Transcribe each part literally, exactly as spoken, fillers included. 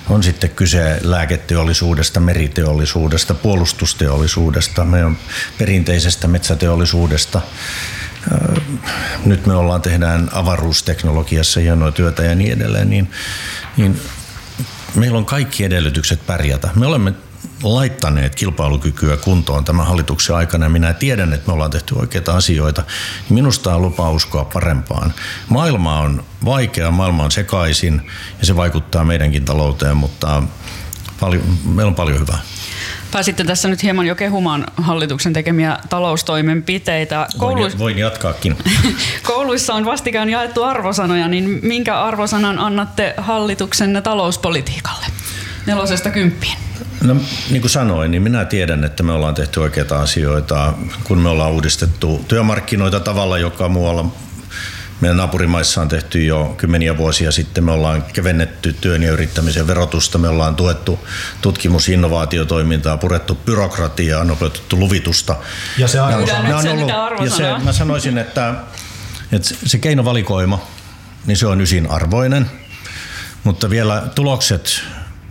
On sitten kyse lääketeollisuudesta, meriteollisuudesta, puolustusteollisuudesta, meidän perinteisestä metsäteollisuudesta. Nyt me ollaan tehdään avaruusteknologiassa hienoa työtä ja niin edelleen, niin, niin meillä on kaikki edellytykset pärjätä. Me olemme laittaneet kilpailukykyä kuntoon tämän hallituksen aikana ja minä tiedän, että me ollaan tehty oikeita asioita. Minusta on lupa uskoa parempaan. Maailma on vaikea, maailma on sekaisin ja se vaikuttaa meidänkin talouteen, mutta paljon, meillä on paljon hyvää. Pääsitte tässä nyt hieman jo kehumaan hallituksen tekemiä taloustoimenpiteitä. Kouluis... Voin jatkaakin. Kouluissa on vastikään jaettu arvosanoja, niin minkä arvosanan annatte hallituksen talouspolitiikalle? Nelosesta kymppiin. No, niin kuin sanoin, niin minä tiedän, että me ollaan tehty oikeita asioita, kun me ollaan uudistettu työmarkkinoita tavalla, joka muualla meidän naapurimaissa on tehty jo kymmeniä vuosia sitten. Me ollaan kevennetty työn ja yrittämisen verotusta, me ollaan tuettu tutkimus- ja innovaatiotoimintaa, purettu byrokratiaa, nopeutettu luvitusta. Ja se arvosana. on ollut, ja se, mä sanoisin, että, että se keinovalikoima, niin se on ysin arvoinen, mutta vielä tulokset,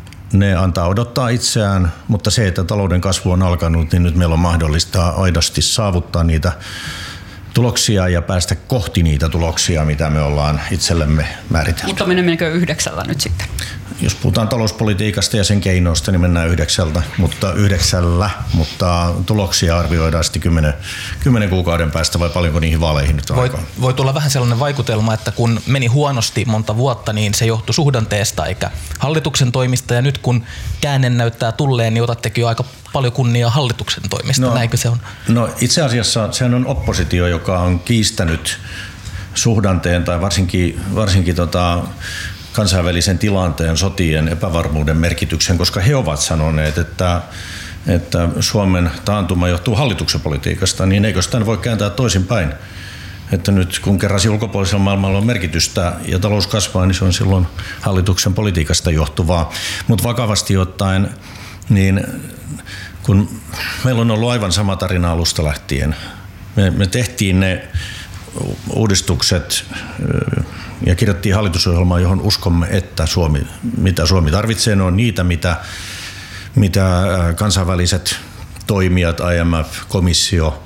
ne antaa odottaa itseään, mutta se, että talouden kasvu on alkanut, niin nyt meillä on mahdollista aidosti saavuttaa niitä tuloksia ja päästä kohti niitä tuloksia, mitä me ollaan itsellemme määritelty. Mutta menemmekö yhdeksällä nyt sitten? Jos puhutaan talouspolitiikasta ja sen keinoista, niin mennään yhdeksältä, mutta yhdeksällä, mutta tuloksia arvioidaan sitten kymmenen, kymmenen kuukauden päästä vai paljonko niihin vaaleihin nyt on voi, aikaa. voi tulla vähän sellainen vaikutelma, että kun meni huonosti monta vuotta, niin se johtui suhdanteesta eikä hallituksen toimista ja nyt kun käänne näyttää tulleen, niin otattekin jo aika paljon kunniaa hallituksen toimista. No, Näinkö se on? No itse asiassa sehän on oppositio, joka on kiistänyt suhdanteen tai varsinkin, varsinkin tota, kansainvälisen tilanteen, sotien, epävarmuuden merkityksen, koska he ovat sanoneet, että, että Suomen taantuma johtuu hallituksen politiikasta, niin eikö sitä voi kääntää toisinpäin? Että nyt kun kerran ulkopuolisella maailmalla on merkitystä ja talous kasvaa, niin se on silloin hallituksen politiikasta johtuvaa. Mutta vakavasti ottaen, niin kun meillä on ollut aivan sama tarina alusta lähtien. Me, me tehtiin ne uudistukset ja kirjattiin hallitusohjelmaa, johon uskomme, että Suomi, mitä Suomi tarvitsee, ne on niitä, mitä, mitä kansainväliset toimijat, I M F, komissio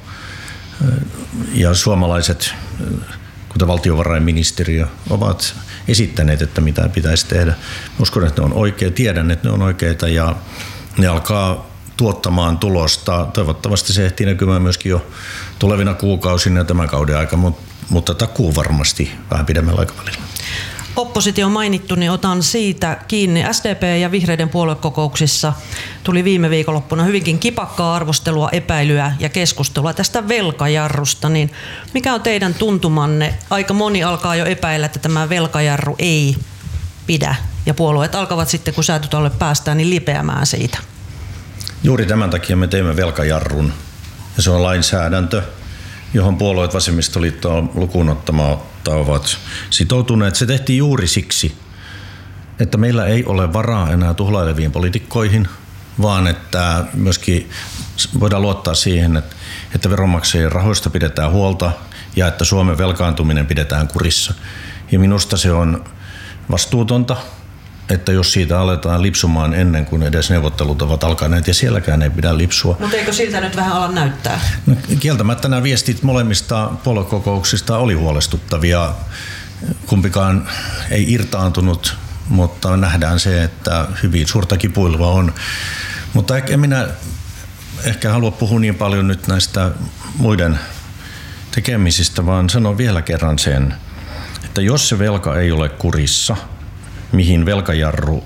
ja suomalaiset, kuten valtiovarainministeriö, ovat esittäneet, että mitä pitäisi tehdä. Uskon, että ne on oikeita, tiedän, että ne on oikeita ja ne alkaa tuottamaan tulosta. Toivottavasti se ehtii näkymään myöskin jo tulevina kuukausina ja tämän kauden aikana, mutta takuu varmasti vähän pidemmällä aikavälillä. Oppositio on mainittu, niin otan siitä kiinni. S D P ja vihreiden puoluekokouksissa tuli viime viikonloppuna hyvinkin kipakkaa arvostelua, epäilyä ja keskustelua tästä velkajarrusta. Niin mikä on teidän tuntumanne? Aika moni alkaa jo epäillä, että tämä velkajarru ei pidä ja puolueet alkavat sitten, kun säätytalolle päästään, niin lipeämään siitä. Juuri tämän takia me teimme velkajarrun ja se on lainsäädäntö, johon puolueet vasemmistoliittoa lukuun ottamatta ovat sitoutuneet. Se tehtiin juuri siksi, että meillä ei ole varaa enää tuhlaileviin poliitikkoihin, vaan että myöskin voidaan luottaa siihen, että, että veronmaksajien rahoista pidetään huolta ja että Suomen velkaantuminen pidetään kurissa. Ja minusta se on vastuutonta, että jos siitä aletaan lipsumaan ennen kuin edes neuvottelut ovat alkaneet ja sielläkään ei pidä lipsua. Mutta eikö siltä nyt vähän ala näyttää? No, kieltämättä nämä viestit molemmista puoluekokouksista oli huolestuttavia. Kumpikaan ei irtaantunut, mutta nähdään se, että hyvin suurta kipuilua on. Mutta en minä ehkä halua puhua niin paljon nyt näistä muiden tekemisistä, vaan sanon vielä kerran sen, että jos se velka ei ole kurissa, mihin velkajarru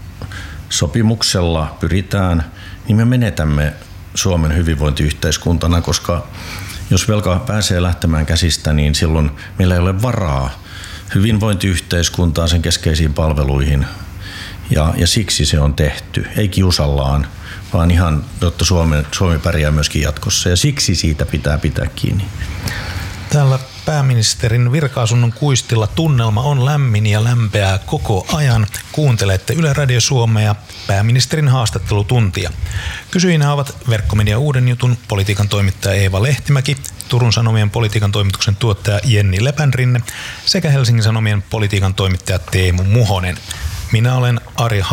sopimuksella pyritään, niin me menetämme Suomen hyvinvointiyhteiskuntana, koska jos velka pääsee lähtemään käsistä, niin silloin meillä ei ole varaa hyvinvointiyhteiskuntaan, sen keskeisiin palveluihin. Ja, ja siksi se on tehty, ei kiusallaan, vaan ihan, jotta Suomi, Suomi pärjää myöskin jatkossa. Ja siksi siitä pitää pitää kiinni. Täällä pääministerin virka-asunnon kuistilla tunnelma on lämmin ja lämpeää koko ajan. Kuuntelette Yle Radio Suomea pääministerin haastattelutuntia. Kysyjinä ovat Verkkomedia Uuden jutun politiikan toimittaja Eeva Lehtimäki, Turun Sanomien politiikan toimituksen tuottaja Jenni Lepänrinne sekä Helsingin Sanomien politiikan toimittaja Teemu Muhonen. Minä olen Ari